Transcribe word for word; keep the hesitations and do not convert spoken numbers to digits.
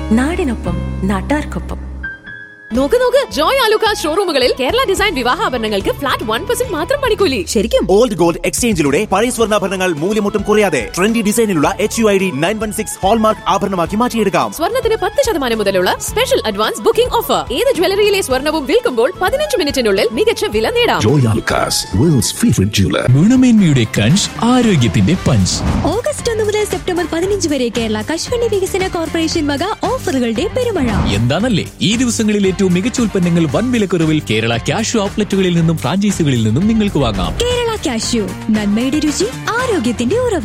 നാടിനൊപ്പം നാട്ടാർക്കൊപ്പം. നോക്ക് നോക്ക്, Joy Alukka ഷോറൂമുകളിൽ Kerala design വിവാഹാഭരണങ്ങൾക്ക് flat one percent മാത്രം പണിക്കൂലി. ശരിക്കും? ഓൾഡ് ഗോൾഡ് എക്സ്ചേഞ്ചിലൂടെ പഴയ സ്വർണ്ണാഭരണങ്ങൾ മൂല്യമൊട്ടും കുറയാതെ trendy ഡിസൈനിലുള്ള H U I D nine one six hallmark ആഭരണമാക്കി മാറ്റിയെടുക്കാം. സ്വർണ്ണത്തിന് പത്ത് ശതമാനം മുതലുള്ള സ്പെഷ്യൽ അഡ്വാൻസ് ബുക്കിംഗ് ഓഫർ. ഏത് ജ്വല്ലറിയിലെ സ്വർണ്ണവും വിൽക്കുമ്പോൾ പതിനഞ്ച് മിനിറ്റിനുള്ളിൽ മികച്ച വില നേടാം. Joy Alucas, world's favorite jeweler. ഗുണമേന്മയുടെ crunch, ആരോഗ്യത്തിന്റെ പഞ്ച്. ഓഗസ്റ്റ് ഒന്ന് മുതൽ സെപ്റ്റംബർ പതിനഞ്ച് വരെ കേരള കശുവണ്ടി വികസന കോർപ്പറേഷൻ വക ഓഫറുകളുടെ പെരുമഴ. എന്താണല്ലേ ഈ ദിവസങ്ങളിൽ ഏറ്റവും മികച്ച ഉൽപ്പന്നങ്ങൾ വൻ വിലക്കുറവിൽ കേരള ക്യാഷ് ഔട്ട്ലെറ്റുകളിൽ നിന്നും ഫ്രാഞ്ചൈസികളിൽ നിന്നും നിങ്ങൾക്ക് വാങ്ങാം. കേരള കാഷ്യൂ, നന്മയുടെ രുചി, ആരോഗ്യത്തിന്റെ ഉറവ്.